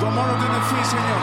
amor no tiene fin, Señor.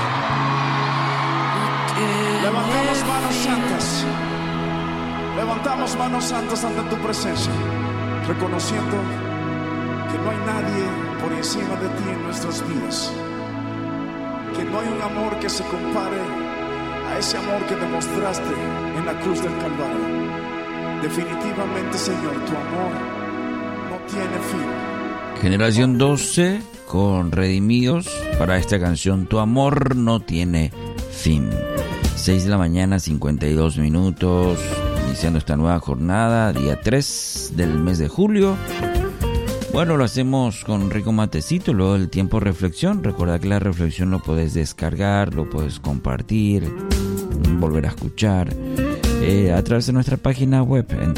Levantamos manos santas. Levantamos manos santas ante tu presencia, reconociendo que no hay nadie por encima de ti en nuestras vidas. Que no hay un amor que se compare a ese amor que demostraste en la cruz del Calvario. Definitivamente, Señor, tu amor no tiene fin. Generación 12 con Redimidos para esta canción Tu amor no tiene fin. 6 de la mañana, 52 minutos, iniciando esta nueva jornada, día 3 del mes de julio. Bueno, lo hacemos con un rico matecito, luego del tiempo de reflexión. Recuerda que la reflexión lo puedes descargar, lo puedes compartir, volver a escuchar a través de nuestra página web en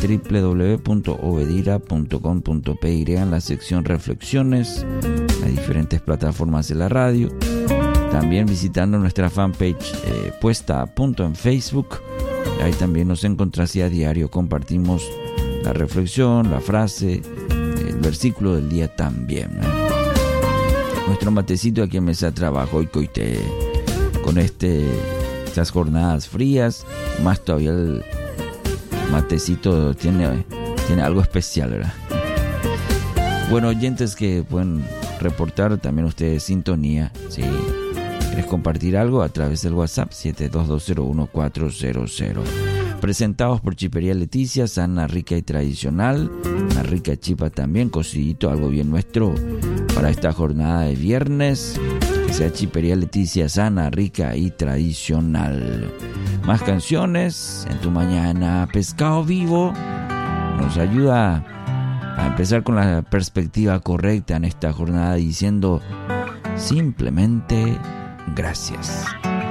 www.obedira.com.py, en la sección reflexiones, las diferentes plataformas de la radio. También visitando nuestra fanpage puesta a punto en Facebook. Ahí también nos encontrás y a diario compartimos la reflexión, la frase, el versículo del día también. Nuestro matecito aquí en Mesa de Trabajo y coite con estas jornadas frías, más todavía el matecito tiene algo especial, ¿verdad? Bueno, oyentes que pueden reportar también ustedes sintonía, si quieres compartir algo a través del WhatsApp 72201400. Presentados por Chipería Leticia, sana, rica y tradicional. Una rica chipa también, cocidito, algo bien nuestro para esta jornada de viernes. Que sea Chipería Leticia, sana, rica y tradicional. Más canciones en tu mañana. Pescado Vivo nos ayuda a empezar con la perspectiva correcta en esta jornada, diciendo simplemente gracias.